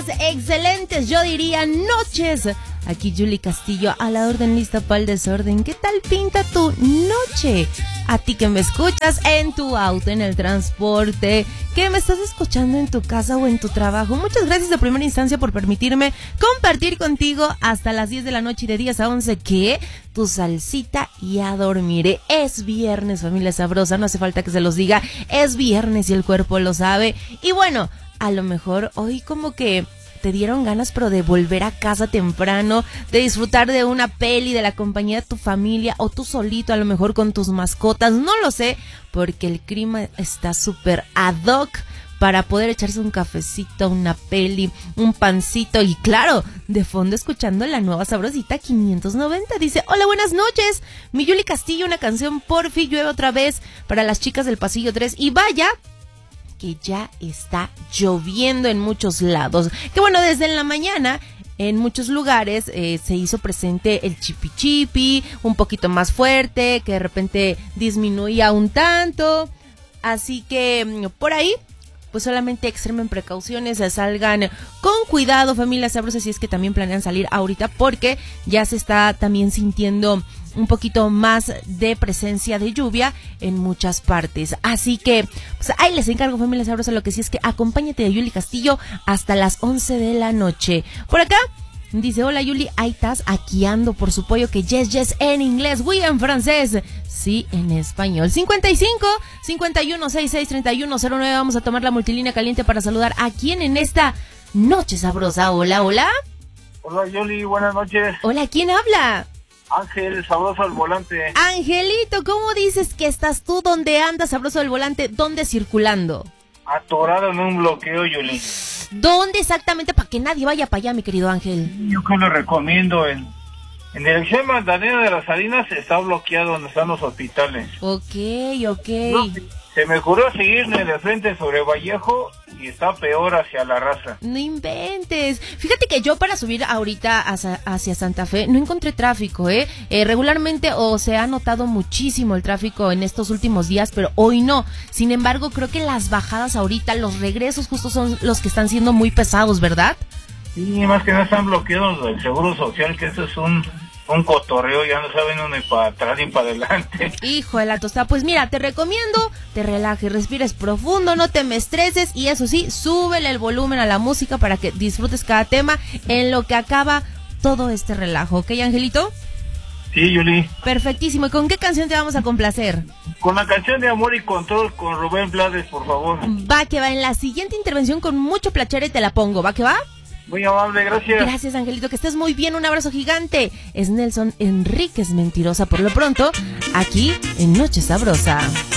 días excelentes, yo diría noches. Aquí Yuli Castillo a la orden, lista para el desorden. ¿Qué tal pinta tu noche? A ti que me escuchas en tu auto, en el transporte, que me estás escuchando en tu casa o en tu trabajo. Muchas gracias de primera instancia por permitirme compartir contigo hasta las 10 de la noche y de 10 a 11 que tu salsita y a dormir. Es viernes, familia sabrosa, no hace falta que se los diga. Es viernes y el cuerpo lo sabe. Y bueno, a lo mejor hoy como que te dieron ganas, pero de volver a casa temprano, de disfrutar de una peli, de la compañía de tu familia, o tú solito, a lo mejor con tus mascotas, no lo sé, porque el clima está súper ad hoc para poder echarse un cafecito, una peli, un pancito, y claro, de fondo escuchando la nueva sabrosita 590, dice, hola, buenas noches, mi Yuli Castillo, una canción, por fin llueve otra vez, para las chicas del pasillo 3, y vaya, que ya está lloviendo en muchos lados. Que bueno, desde en la mañana en muchos lugares se hizo presente el chipi chipi, un poquito más fuerte, que de repente disminuía un tanto. Así que por ahí, pues solamente extremen precauciones, salgan con cuidado, familia sabrosa, si es que también planean salir ahorita, porque ya se está también sintiendo un poquito más de presencia de lluvia en muchas partes. Así que, pues ahí les encargo, familia sabrosa, lo que sí es que acompáñate de Yuli Castillo hasta las 11 de la noche. Por acá dice, hola Yuli, ahí estás, aquí ando por su pollo, que yes en inglés, oui en francés, sí en español. 55 51 66 31 09, vamos a tomar la multilínea caliente para saludar a quien en esta noche sabrosa. Hola. Hola Yuli, buenas noches. Hola, ¿quién habla? Ángel, sabroso al volante. Angelito, ¿cómo dices que estás tú? ¿Dónde andas, sabroso del volante? ¿Dónde circulando? Atorado en un bloqueo, Yuli. ¿Dónde exactamente? Para que nadie vaya para allá, mi querido Ángel. Yo que lo recomiendo en dirección Magdalena de las Salinas, está bloqueado donde están los hospitales. Ok. No, se me ocurrió seguirme de frente sobre Vallejo y está peor hacia la raza. No inventes. Fíjate que yo para subir ahorita hacia Santa Fe no encontré tráfico, regularmente se ha notado muchísimo el tráfico en estos últimos días, pero hoy no. Sin embargo, creo que las bajadas ahorita, los regresos justo son los que están siendo muy pesados, ¿verdad? Sí, más que no están bloqueados del Seguro Social, que eso es un cotorreo, ya no saben uno ni para atrás ni para adelante. Hijo de la tostada, pues mira, te recomiendo, te relajes, respires profundo, no te me estreses y eso sí, súbele el volumen a la música para que disfrutes cada tema en lo que acaba todo este relajo, ¿ok, Angelito? Sí, Yuli. Perfectísimo, ¿y con qué canción te vamos a complacer? Con la canción de Amor y Control con Rubén Blades, por favor. Va que va, en la siguiente intervención con mucho placer te la pongo, ¿va que va? Muy amable, gracias. Gracias, Angelito, que estés muy bien, un abrazo gigante. Es Nelson Enríquez Mentirosa por lo pronto, aquí en Noche Sabrosa.